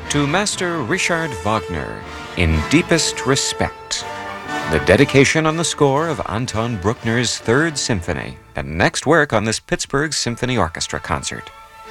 To Master Richard Wagner, in deepest respect. The dedication on the score of Anton Bruckner's Third Symphony, and next work on this Pittsburgh Symphony Orchestra concert.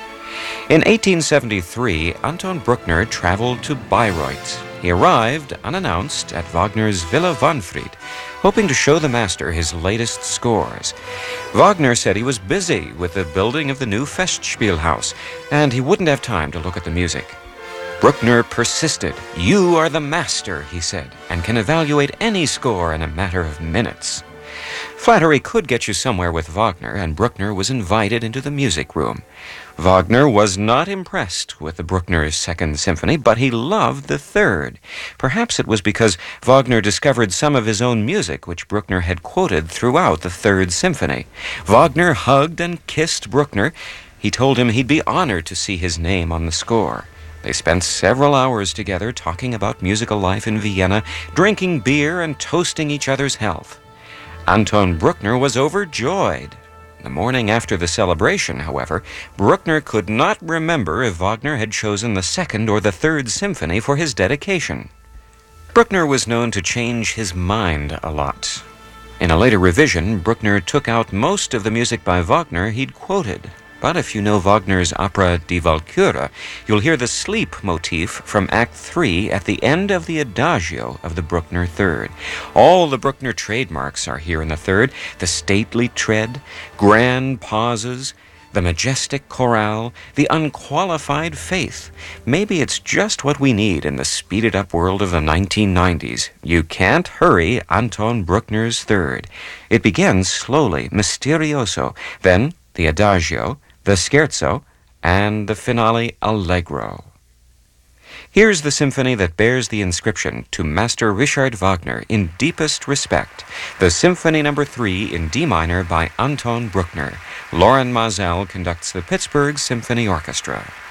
In 1873, Anton Bruckner traveled to Bayreuth. He arrived, unannounced, at Wagner's Villa Wahnfried, hoping to show the master his latest scores. Wagner said he was busy with the building of the new Festspielhaus, and he wouldn't have time to look at the music. Bruckner persisted. "You are the master," he said, "and can evaluate any score in a matter of minutes." Flattery could get you somewhere with Wagner, and Bruckner was invited into the music room. Wagner was not impressed with the Bruckner's Second Symphony, but he loved the Third. Perhaps it was because Wagner discovered some of his own music which Bruckner had quoted throughout the Third Symphony. Wagner hugged and kissed Bruckner. He told him he'd be honored to see his name on the score. They spent several hours together talking about musical life in Vienna, drinking beer and toasting each other's health. Anton Bruckner was overjoyed. The morning after the celebration, however, Bruckner could not remember if Wagner had chosen the Second or the Third Symphony for his dedication. Bruckner was known to change his mind a lot. In a later revision, Bruckner took out most of the music by Wagner he'd quoted. But if you know Wagner's opera Die Walküre, you'll hear the sleep motif from Act 3 at the end of the Adagio of the Bruckner Third. All the Bruckner trademarks are here in the Third: the stately tread, grand pauses, the majestic chorale, the unqualified faith. Maybe it's just what we need in the speeded-up world of the 1990s. You can't hurry Anton Bruckner's Third. It begins slowly, mysterioso, then the Adagio, the Scherzo, and the finale Allegro. Here's the symphony that bears the inscription "To Master Richard Wagner, in deepest respect," the Symphony No. 3 in D minor by Anton Bruckner. Loren Mazel conducts the Pittsburgh Symphony Orchestra.